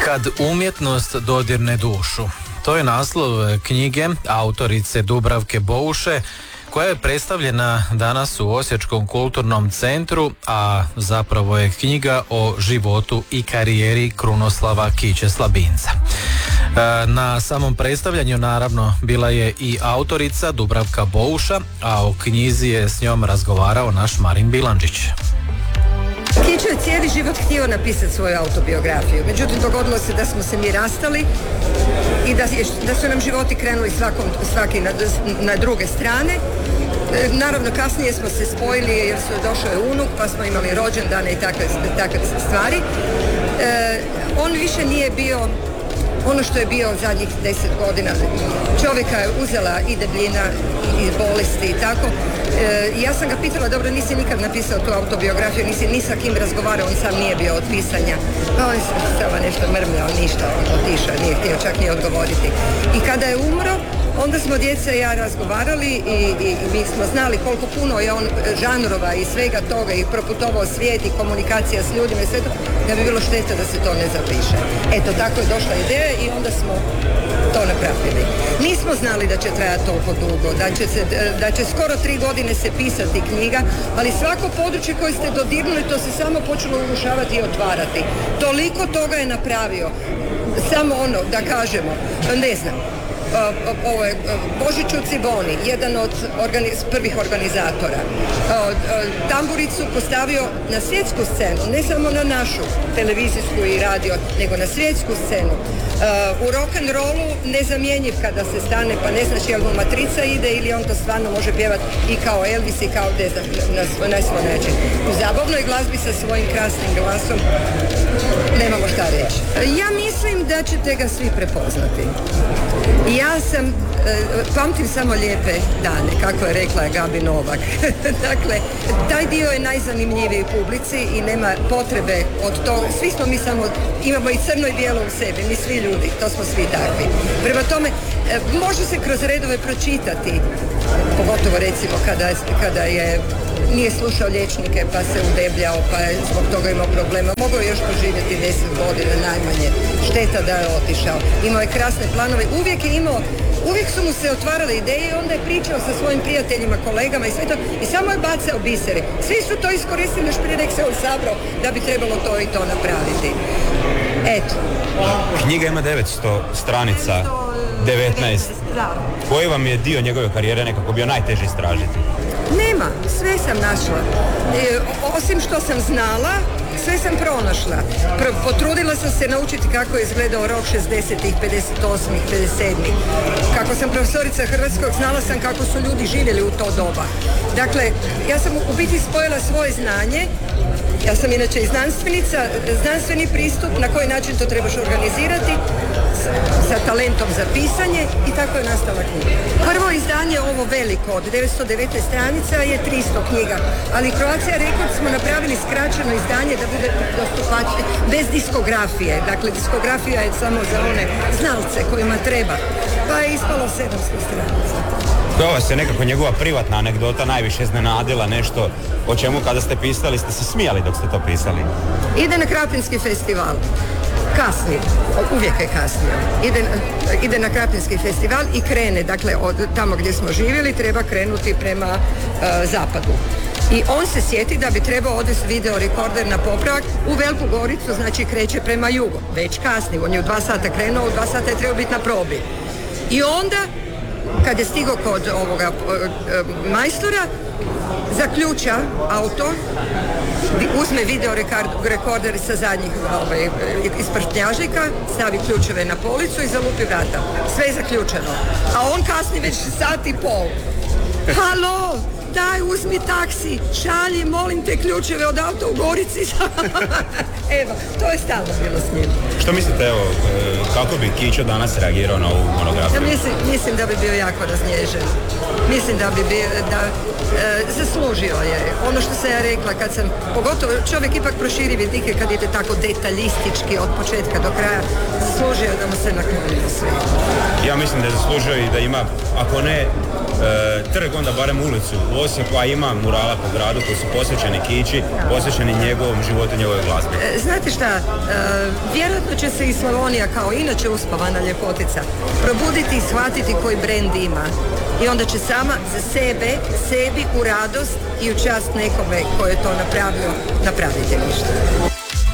Kad umjetnost dodirne dušu. To je naslov knjige autorice Dubravke Bouše, koja je predstavljena danas u Osječkom kulturnom centru, a zapravo je knjiga o životu i karijeri Krunoslava Kiće Slabinca. Na samom predstavljanju naravno bila je i autorica Dubravka Bouša, a o knjizi je s njom razgovarao naš Marin Bilandžić. Kićo je cijeli život htio napisati svoju autobiografiju, međutim dogodilo se da smo se mi rastali i da su nam životi krenuli svaki na druge strane. Naravno kasnije smo se spojili jer došao je unuk, pa smo imali rođendane i takve stvari. On više nije bio ono što je bio zadnjih 10 godina. Čovjeka je uzela i debljina i bolesti i tako. Ja sam ga pitala, dobro, nisi nikad napisao tu autobiografiju, nisi ni sa kim razgovarao, on sam nije bio od pisanja. Pa on je samo nešto mrmljao, ništa, on otišao, nije htio čak ni odgovoriti. I kada je umro, onda smo djeca i ja razgovarali i mi smo znali koliko puno je on žanrova i svega toga i proputovao svijet i komunikacija s ljudima i sve to, da bi bilo šteta da se to ne zapiše. Eto, tako je došla ideja i onda smo to napravili. Nismo znali da će trajati toliko dugo, da će skoro 3 godine se pisati knjiga, ali svako područje koje ste dodirnuli, to se samo počelo urušavati i otvarati. Toliko toga je napravio. Samo ono, da kažemo, ne znam, ovo je Božiću Ciboni, jedan od prvih organizatora. Tamburicu postavio na svjetsku scenu, ne samo na našu televizijsku i radio, nego na svjetsku scenu. U rock'n'rollu nezamjenjiv kada se stane, pa ne znaš jel mu matrica ide ili on to stvarno može pjevati i kao Elvis i kao na svoj način. U zabavnoj glazbi sa svojim krasnim glasom nemamo šta reći. Ja mislim da ćete ga svi prepoznati. Ja pamtim samo lijepe dane, kako je rekla Gabi Novak. Dakle, taj dio je najzanimljiviji publici i nema potrebe od toga. Svi smo mi samo, imamo i crno i bijelo u sebi, mi svi ljudi, to smo svi takvi. Prema tome, može se kroz redove pročitati, pogotovo recimo kada je nije slušao liječnike pa se udebljao pa je zbog toga imao problema. Mogao je još poživjeti 10 godina najmanje. Šteta da je otišao. Imao je krasne planove. Uvijek su mu se otvarale ideje i onda je pričao sa svojim prijateljima, kolegama i sve to. I samo je bacao bisere. Svi su to iskoristili još prije nek se on sabrao da bi trebalo to i to napraviti. Eto. Knjiga ima 900 stranica. 19. Koji vam je dio njegove karijere nekako bio najteže istražiti? Nema, sve sam našla. Osim što sam znala, sve sam pronašla. Potrudila sam se naučiti kako je izgledao rok 60-ih, 58-ih, 57-ih. Kako sam profesorica hrvatskog, znala sam kako su ljudi živjeli u to doba. Dakle, ja sam u biti spojila svoje znanje. Ja sam inače i znanstvenica, znanstveni pristup, na koji način to trebaš organizirati, sa talentom za pisanje i tako je nastala knjiga. Prvo izdanje, ovo veliko, od 919 stranica je 300 knjiga, ali Croatia Records smo napravili skraćeno izdanje da bude dostupačnije, bez diskografije. Dakle, diskografija je samo za one znalce kojima treba, pa je ispalo 700 stranica. Koja vas je nekako njegova privatna anegdota najviše iznenadila, nešto o čemu kada ste pisali ste se smijali dok ste to pisali? Ide na Krapinski festival. Kasni, uvijek je kasnio. Ide na Krapinski festival i krene, dakle od tamo gdje smo živjeli treba krenuti prema zapadu. I on se sjeti da bi trebao odvesti video rekorder na popravak u Veliku Goricu, znači kreće prema jugu. Već kasni, on je u 2 sata krenuo, u 2 sata je trebao biti na probi. I onda, kad je stigao kod ovoga majstora, zaključa auto, uzme video rekorder sa zadnjih iz pršnjažnika, stavi ključeve na policu i zalupi vrata. Sve je zaključeno. A on kasni već 1,5 sata. Halo, daj uzmi taksi, šalji, molim te ključeve od auta u Gorici. Evo, to je stalno bilo s njim. Što mislite, evo, kako bi Kićo danas reagirao na ovu monografiju? Mislim da bi bio jako raznježen. Mislim da bi bio, zaslužio je. Ono što sam ja rekla, kad sam, pogotovo čovjek ipak proširi vidike kad ide tako detaljistički od početka do kraja, zaslužio da mu se naklonilo sve. Ja mislim da je zaslužio i da ima, ako ne trg, onda barem ulicu u Osijeku, a ima murala po gradu koji su posvećeni Kići, posvećeni njegovom životu, njegovoj glazbi. Znate šta, vjerojatno će se i Slavonija kao inače uspavana ljepotica probuditi i shvatiti koji brend ima. I onda će sama za sebi u radost i u čast nekome ko je to napravio, napraviti nešto.